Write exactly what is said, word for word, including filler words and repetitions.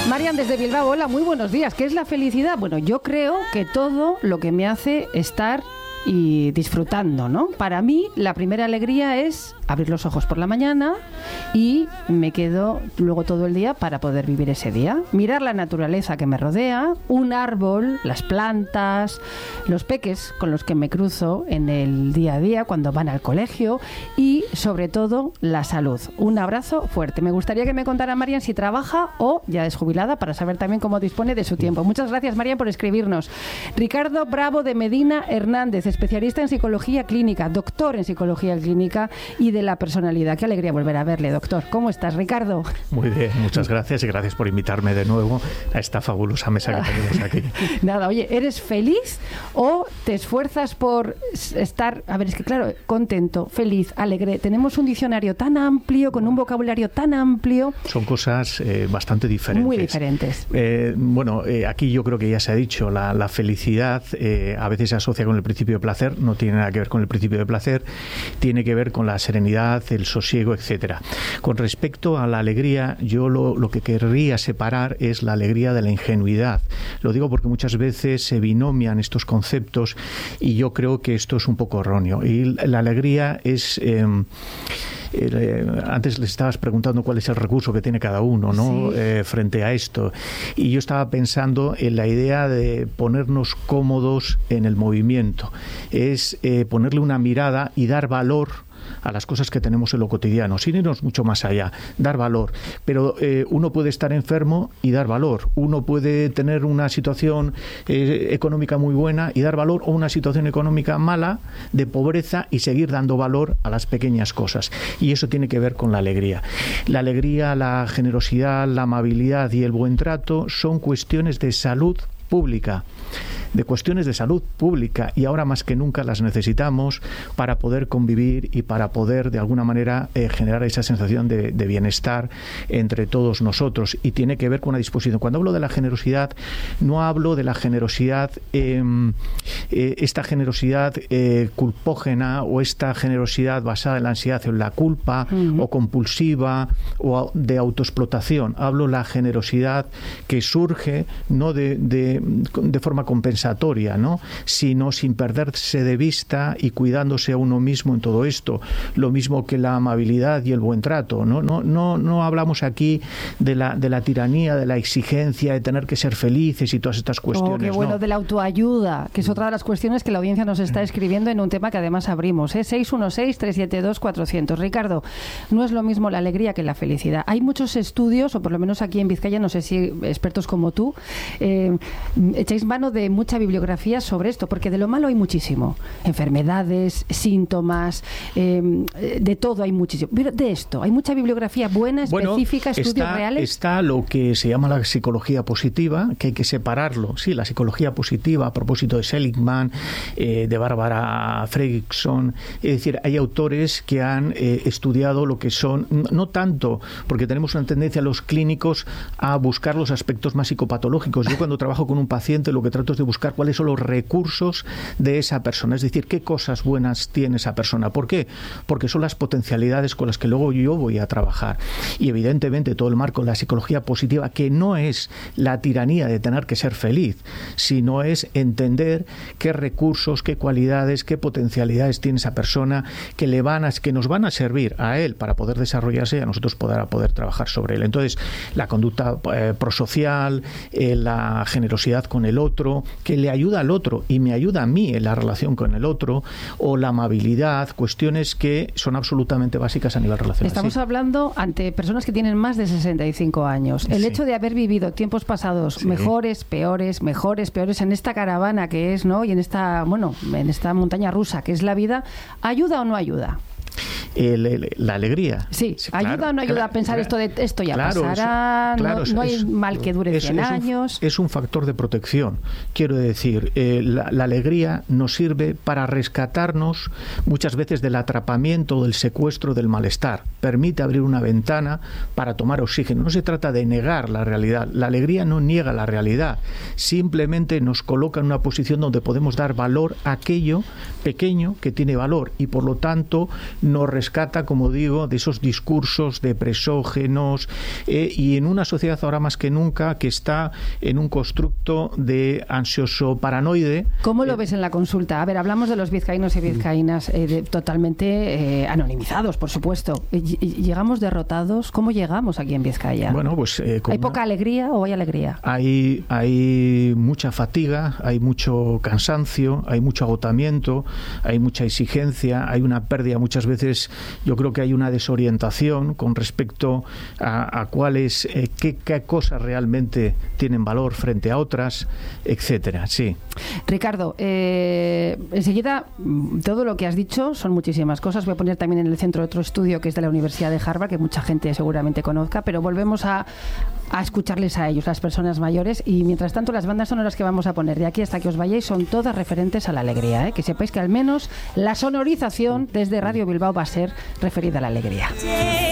Marian desde Bilbao, hola, muy buenos días. ¿Qué es la felicidad? Bueno, yo creo que todo lo que me hace estar y disfrutando, ¿no? Para mí, la primera alegría es abrir los ojos por la mañana y me quedo luego todo el día para poder vivir ese día. Mirar la naturaleza que me rodea, un árbol, las plantas, los peques con los que me cruzo en el día a día cuando van al colegio y, sobre todo, la salud. Un abrazo fuerte. Me gustaría que me contara Marian si trabaja o ya es jubilada para saber también cómo dispone de su tiempo. Muchas gracias, Marian, por escribirnos. Ricardo Bravo de Medina Hernández, especialista en psicología clínica, doctor en psicología clínica y de la personalidad. Qué alegría volver a verle, doctor. ¿Cómo estás, Ricardo? Muy bien, muchas gracias y gracias por invitarme de nuevo a esta fabulosa mesa que tenemos aquí. Nada, oye, ¿eres feliz o te esfuerzas por estar, a ver, es que claro, contento, feliz, alegre? Tenemos un diccionario tan amplio, con un vocabulario tan amplio. Son cosas eh, bastante diferentes. Muy diferentes. Eh, bueno, eh, aquí yo creo que ya se ha dicho, la, la felicidad eh, a veces se asocia con el principio de placer, no tiene nada que ver con el principio de placer, tiene que ver con la serenidad, el sosiego, etcétera. Con respecto a la alegría, yo lo, lo que querría separar es la alegría de la ingenuidad. Lo digo porque muchas veces se binomian estos conceptos y yo creo que esto es un poco erróneo. Y la alegría es... Eh, Eh, antes le estabas preguntando cuál es el recurso que tiene cada uno, ¿no? Sí. Eh, frente a esto. Y yo estaba pensando en la idea de ponernos cómodos en el movimiento. Es eh, ponerle una mirada y dar valor a las cosas que tenemos en lo cotidiano, sin irnos mucho más allá, dar valor. Pero eh, uno puede estar enfermo y dar valor. Uno puede tener una situación eh, económica muy buena y dar valor, o una situación económica mala, de pobreza, y seguir dando valor a las pequeñas cosas. Y eso tiene que ver con la alegría. La alegría, la generosidad, la amabilidad y el buen trato son cuestiones de salud pública, de cuestiones de salud pública, y ahora más que nunca las necesitamos para poder convivir y para poder de alguna manera eh, generar esa sensación de, de bienestar entre todos nosotros, y tiene que ver con una disposición. Cuando hablo de la generosidad, no hablo de la generosidad eh, eh, esta generosidad eh, culpógena, o esta generosidad basada en la ansiedad o en la culpa, uh-huh. o compulsiva o de autoexplotación. Hablo de la generosidad que surge no de, de de forma compensatoria, ¿no? Sino sin perderse de vista y cuidándose a uno mismo en todo esto. Lo mismo que la amabilidad y el buen trato, ¿no? No, no, no hablamos aquí de la, de la tiranía, de la exigencia, de tener que ser felices y todas estas cuestiones. Oh, qué bueno, ¿no? De la autoayuda, que es otra de las cuestiones que la audiencia nos está escribiendo en un tema que además abrimos, ¿eh? seis uno seis, tres siete dos, cuatro cero cero. Ricardo, no es lo mismo la alegría que la felicidad. Hay muchos estudios, o por lo menos aquí en Vizcaya, no sé si expertos como tú, eh, echáis mano de mucha bibliografía sobre esto, porque de lo malo hay muchísimo. Enfermedades, síntomas, eh, de todo hay muchísimo. Pero de esto, ¿hay mucha bibliografía buena, específica, bueno, estudios está, reales? Está lo que se llama la psicología positiva, que hay que separarlo. Sí, la psicología positiva, a propósito de Seligman, eh, de Barbara Fredrickson. Es decir, hay autores que han eh, estudiado lo que son, no tanto, porque tenemos una tendencia los clínicos a buscar los aspectos más psicopatológicos. Yo cuando trabajo con un paciente lo que trato es de buscar cuáles son los recursos de esa persona, es decir, qué cosas buenas tiene esa persona. ¿Por qué? Porque son las potencialidades con las que luego yo voy a trabajar. Y evidentemente todo el marco de la psicología positiva, que no es la tiranía de tener que ser feliz, sino es entender qué recursos, qué cualidades, qué potencialidades tiene esa persona, que le van a, que nos van a servir a él para poder desarrollarse y a nosotros poder, poder trabajar sobre él. Entonces, la conducta eh, prosocial, eh, la generosidad con el otro, que le ayuda al otro y me ayuda a mí en la relación con el otro, o la amabilidad, cuestiones que son absolutamente básicas a nivel relacional. Estamos sí. hablando ante personas que tienen más de sesenta y cinco años. El sí. hecho de haber vivido tiempos pasados sí. mejores, peores, mejores, peores en esta caravana que es, ¿no? Y en esta, bueno, en esta montaña rusa que es la vida, ¿ayuda o no ayuda? El, el, la alegría. Sí, sí ayuda claro, o no ayuda claro, a pensar claro, esto de esto ya claro, pasará, eso, claro, no, no hay es, mal que dure es, cien es años. Un, es un factor de protección. Quiero decir, eh, la, la alegría nos sirve para rescatarnos muchas veces del atrapamiento, del secuestro, del malestar. Permite abrir una ventana para tomar oxígeno. No se trata de negar la realidad. La alegría no niega la realidad. Simplemente nos coloca en una posición donde podemos dar valor a aquello pequeño que tiene valor y por lo tanto nos rescata, como digo, de esos discursos depresógenos eh, y en una sociedad ahora más que nunca que está en un constructo de ansioso paranoide. ¿Cómo lo ves en la consulta? A ver, hablamos de los vizcaínos y vizcaínas eh, de, totalmente eh, anonimizados, por supuesto. ¿Llegamos derrotados? ¿Cómo llegamos aquí en Vizcaya? Bueno, pues... Eh, ¿Hay poca una... alegría o hay alegría? Hay, hay mucha fatiga, hay mucho cansancio, hay mucho agotamiento, hay mucha exigencia, hay una pérdida muchas veces, yo creo que hay una desorientación con respecto a, a cuáles, eh, qué, qué cosas realmente tienen valor frente a otras, etcétera. Sí. Ricardo, eh, enseguida todo lo que has dicho son muchísimas cosas. Voy a poner también en el centro otro estudio que es de la Universidad de Harvard, que mucha gente seguramente conozca, pero volvemos a, a escucharles a ellos, las personas mayores, y mientras tanto las bandas sonoras que vamos a poner de aquí hasta que os vayáis son todas referentes a la alegría, ¿eh? Que sepáis que al menos la sonorización desde Radio Bilbao va a ser referida a la alegría.